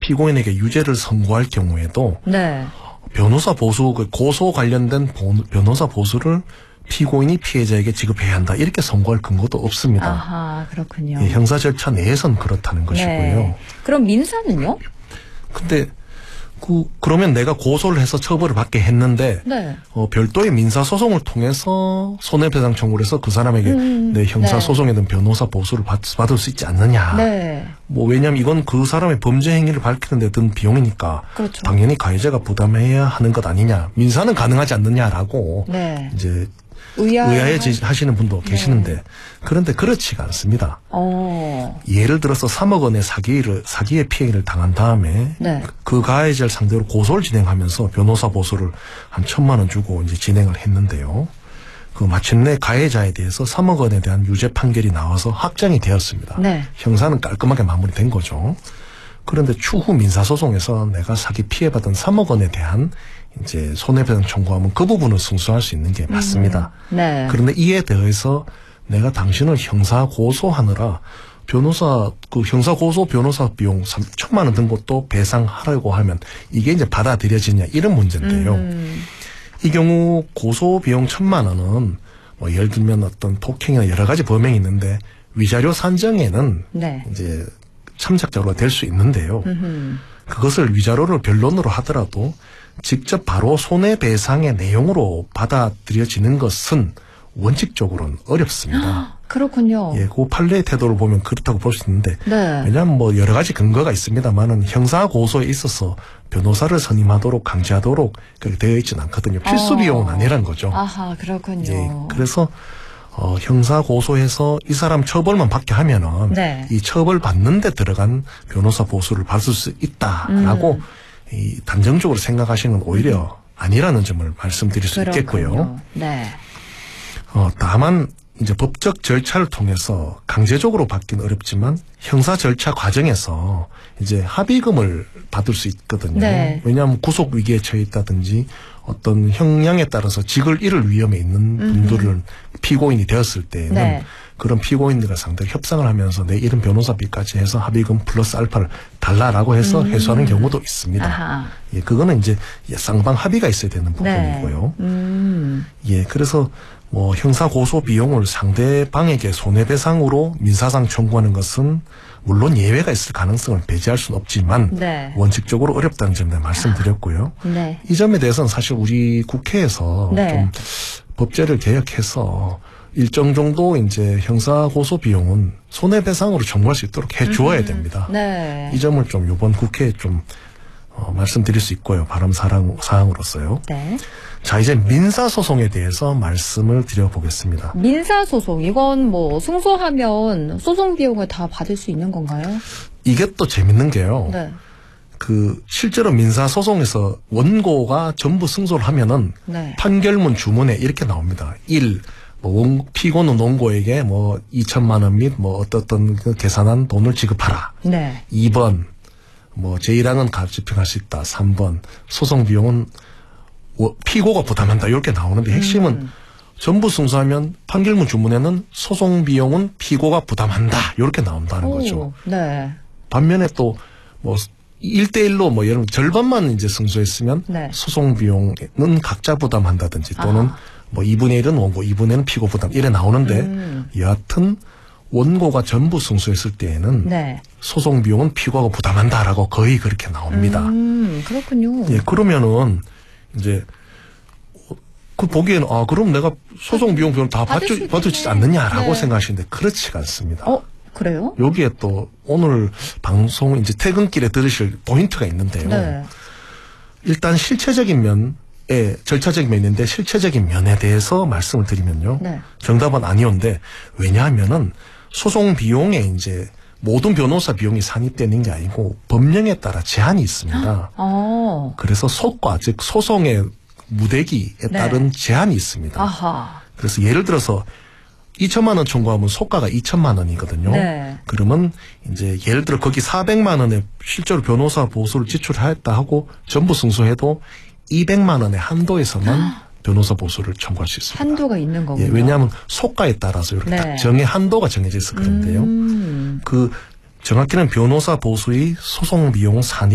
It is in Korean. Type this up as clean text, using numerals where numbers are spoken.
피고인에게 유죄를 선고할 경우에도 네. 변호사 보수, 고소 관련된 변호사 보수를 피고인이 피해자에게 지급해야 한다. 이렇게 선고할 근거도 없습니다. 아하, 그렇군요. 예, 형사 절차 내에선 그렇다는 것이고요. 네. 그럼 민사는요? 근데 그러면 내가 고소를 해서 처벌을 받게 했는데 네. 별도의 민사 소송을 통해서 손해배상 청구를 해서 그 사람에게 내 형사 네. 소송에든 변호사 보수를 받을 수 있지 않느냐. 네. 왜냐하면 이건 그 사람의 범죄 행위를 밝히는 데 든 비용이니까 그렇죠. 당연히 가해자가 부담해야 하는 것 아니냐. 민사는 가능하지 않느냐라고 네. 이제 의아해 하시는 분도 계시는데 그런데 그렇지가 않습니다. 예를 들어서 3억 원의 사기의 피해를 당한 다음에 네. 그 가해자를 상대로 고소를 진행하면서 변호사 보수를 한 1,000만 원 주고 이제 진행을 했는데요. 마침내 가해자에 대해서 3억 원에 대한 유죄 판결이 나와서 확정이 되었습니다. 네. 형사는 깔끔하게 마무리된 거죠. 그런데 추후 민사소송에서 내가 사기 피해받은 3억 원에 대한 이제 손해배상 청구하면 그 부분을 승소할 수 있는 게 맞습니다. 네. 그런데 이에 대해서 내가 당신을 형사 고소하느라 형사 고소 변호사 비용 3천만 원 든 것도 배상하라고 하면 이게 이제 받아들여지냐 이런 문제인데요. 이 경우 고소 비용 1,000만 원은 예를 들면 어떤 폭행이나 여러 가지 범행이 있는데 위자료 산정에는 네. 이제 참작자로 될 수 있는데요. 그것을 위자료를 변론으로 하더라도 직접 바로 손해배상의 내용으로 받아들여지는 것은 원칙적으로는 어렵습니다. 그렇군요. 예, 그 판례의 태도를 보면 그렇다고 볼 수 있는데, 네. 왜냐하면 여러 가지 근거가 있습니다만은 형사 고소에 있어서 변호사를 선임하도록 강제하도록 그렇게 되어 있지는 않거든요. 필수 비용은 아니란 거죠. 아하, 그렇군요. 예, 그래서 형사 고소해서 이 사람 처벌만 받게 하면은 네. 이 처벌 받는 데 들어간 변호사 보수를 받을 수 있다라고 이 단정적으로 생각하시는 건 오히려 아니라는 점을 말씀드릴 수 있겠고요. 네. 다만 이제 법적 절차를 통해서 강제적으로 받기는 어렵지만 형사 절차 과정에서 이제 합의금을 받을 수 있거든요. 네. 왜냐하면 구속 위기에 처해 있다든지 어떤 형량에 따라서 직을 잃을 위험에 있는 분들은 피고인이 되었을 때에는 네. 그런 피고인들과 상대로 협상을 하면서 내 이름 변호사비까지 해서 합의금 플러스 알파를 달라라고 해서 해소하는 경우도 있습니다. 아하. 예, 그거는 이제 쌍방 합의가 있어야 되는 부분이고요. 네. 예, 그래서 형사 고소 비용을 상대방에게 손해배상으로 민사상 청구하는 것은 물론 예외가 있을 가능성을 배제할 수는 없지만 네. 원칙적으로 어렵다는 점을 말씀드렸고요. 네. 이 점에 대해서는 사실 우리 국회에서 네. 좀 법제를 개혁해서 일정 정도 이제 형사 고소 비용은 손해배상으로 청구할 수 있도록 해 주어야 됩니다. 네. 이 점을 좀 이번 국회에 좀 말씀드릴 수 있고요. 바람 사항으로서요. 네. 자, 이제 민사소송에 대해서 말씀을 드려보겠습니다. 민사소송, 이건 승소하면 소송 비용을 다 받을 수 있는 건가요? 이게 또 재밌는 게요. 네. 실제로 민사소송에서 원고가 전부 승소를 하면은 네. 판결문 주문에 이렇게 나옵니다. 1. 피고는 원고에게 2천만 원 및 어떤 계산한 돈을 지급하라. 네. 2번, 제1항은 가집행할 수 있다. 3번, 소송 비용은 피고가 부담한다. 이렇게 나오는데 핵심은 전부 승소하면 판결문 주문에는 소송 비용은 피고가 부담한다. 이렇게 나온다는 거죠. 네. 반면에 또 1대1로 예를 들면 절반만 이제 승소했으면 네. 소송 비용은 각자 부담한다든지 또는 2분의 1은 원고, 2분의 1은 피고 부담 이래 나오는데 여하튼 원고가 전부 승소했을 때에는 네. 소송 비용은 피고가 부담한다라고 거의 그렇게 나옵니다. 그렇군요. 예, 그러면은 이제 보기에는 그럼 내가 소송 비용 다 받을 수 있지 않느냐라고 네. 생각하시는데 그렇지가 않습니다. 그래요? 여기에 또 오늘 방송 이제 퇴근길에 들으실 포인트가 있는데요. 네. 일단 실체적인 면에 절차적인 면이 있는데 실체적인 면에 대해서 말씀을 드리면요. 네. 정답은 아니온데 왜냐하면은 소송 비용에 이제 모든 변호사 비용이 산입되는 게 아니고 법령에 따라 제한이 있습니다. 그래서 속과 즉 소송의 무대기에 네. 따른 제한이 있습니다. 아하. 그래서 예를 들어서 2천만 원 청구하면 소가가 2천만 원이거든요. 네. 그러면 이제 예를 들어 거기 400만 원에 실제로 변호사 보수를 지출했다 하고 전부 승소해도 200만 원의 한도에서만 변호사 보수를 청구할 수 있습니다. 한도가 있는 거군요. 예, 왜냐하면 소가에 따라서 이렇게 네. 딱 정의 한도가 정해져 있어 그런데요. 정확히는 변호사 보수의 소송 비용 산입